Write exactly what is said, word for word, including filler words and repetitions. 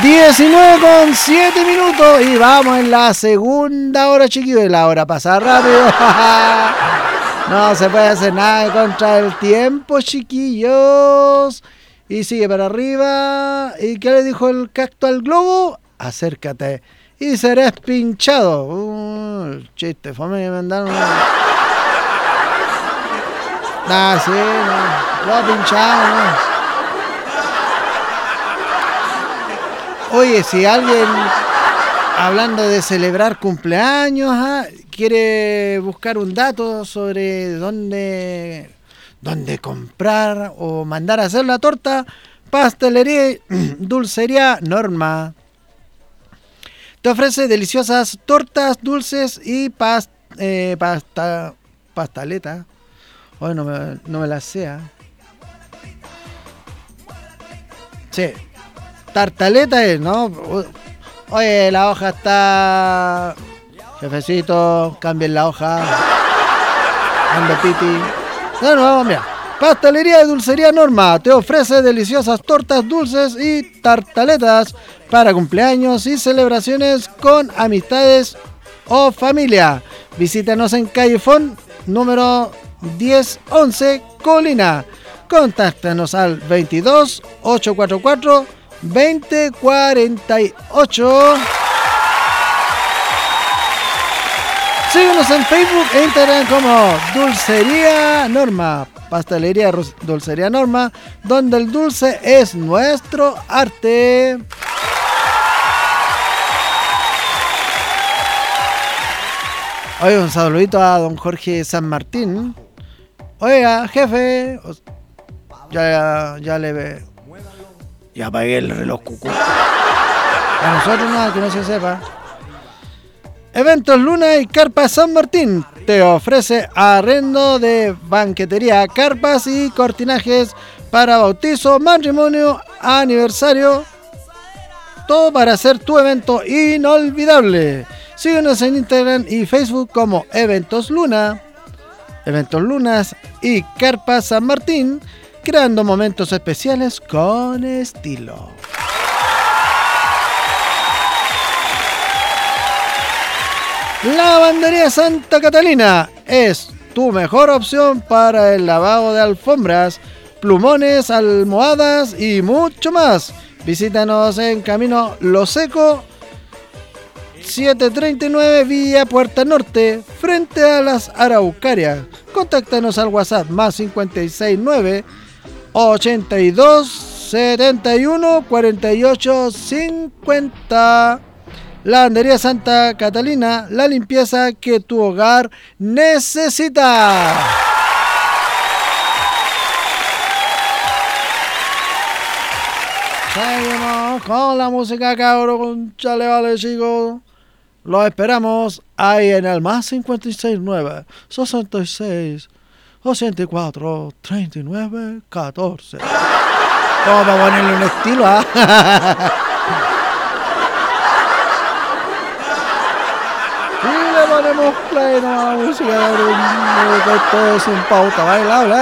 diecinueve con siete minutos y vamos en la segunda hora, chiquillos. Y la hora pasa rápido. No se puede hacer nada contra el tiempo, chiquillos. Y sigue para arriba. ¿Y qué le dijo el cacto al globo? Acércate y serás pinchado. Uh, chiste, fome que me mandaron. Nah, sí, no. Lo ha pinchado, no. Oye, si alguien, hablando de celebrar cumpleaños, ¿ah? quiere buscar un dato sobre dónde, dónde comprar o mandar a hacer la torta, Pastelería y Dulcería Norma te ofrece deliciosas tortas, dulces y past, eh, pasta, pastaleta. Hoy no me, no me las sé. ¿eh? Sí. Tartaleta es, ¿no? Oye, la hoja está... Jefecito, cambien la hoja. Ando piti. No, no, mira. Pastelería y Dulcería Norma te ofrece deliciosas tortas dulces y tartaletas para cumpleaños y celebraciones con amistades o familia. Visítanos en Calle Fon, número diez once, Colina. Contáctanos al veintidós, ochocientos cuarenta y cuatro, veinte cuarenta y ocho. Síguenos en Facebook e Instagram como Dulcería Norma, Pastelería Dulcería Norma, donde el dulce es nuestro arte. Oye, un saludito a don Jorge San Martín. Oiga, jefe, ya, ya le ve. Ya apagué el reloj cucú. A nosotros nada, que no se sepa. Eventos Luna y Carpa San Martín te ofrece arrendo de banquetería, carpas y cortinajes para bautizo, matrimonio, aniversario. Todo para hacer tu evento inolvidable. Síguenos en Instagram y Facebook como Eventos Luna, Eventos Lunas y Carpa San Martín, creando momentos especiales con estilo. Lavandería Santa Catalina es tu mejor opción para el lavado de alfombras, plumones, almohadas y mucho más. Visítanos en Camino Lo Seco setecientos treinta y nueve Villa Puerta Norte, frente a las Araucarias. Contáctanos al WhatsApp más cincuenta y seis nueve, ochenta y dos, setenta y uno, cuarenta y ocho, cincuenta. Lavandería Santa Catalina, la limpieza que tu hogar necesita. Seguimos con la música, cabro, con chale, vale, chicos. Los esperamos ahí en el más cincuenta y seis nueve, sesenta y seis, ochenta y cuatro, treinta y nueve, catorce. Vamos a ponerle un estilo, ¿ah? ¿eh? Y le ponemos play a la música, todo sin pauta bailable.